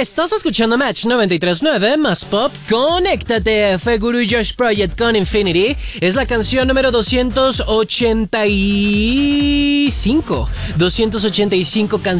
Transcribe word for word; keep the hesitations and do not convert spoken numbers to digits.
Estás escuchando Match noventa y tres punto nueve más pop. Conéctate. Fue Guru y Josh Project con Infinity. Es la canción número doscientos ochenta y cinco. doscientos ochenta y cinco canciones.